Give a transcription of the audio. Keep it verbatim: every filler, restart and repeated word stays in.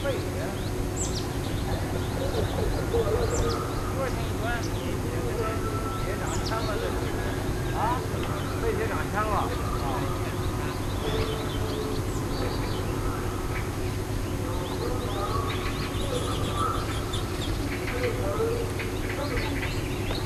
废铁，多少钱一吨？铁长枪了这是。啊？废铁长枪了。啊。